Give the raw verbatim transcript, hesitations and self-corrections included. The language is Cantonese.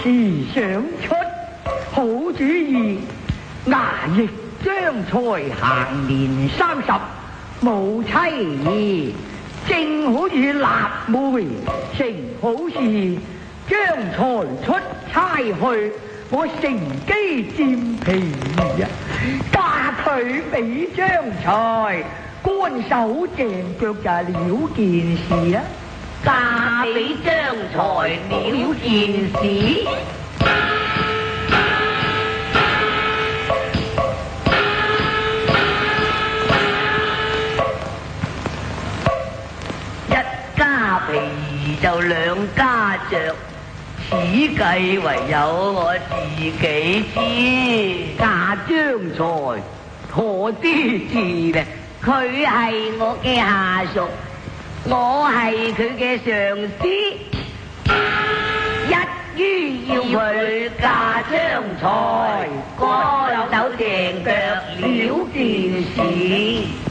時想出好主意，衙役張才行年三十，冇妻兒，正好與臘梅成好事。張才出差去，我乘機佔便宜啊，嫁佢俾張才，乾手淨腳就係了件事啊！ 嫁俾張才了件事。一家皮就兩家着，此計唯有我自己知。 嫁張才妥啲字咧， 佢係我嘅下屬，我係佢嘅上司，一於要佢嫁張才，乾手淨腳了件事。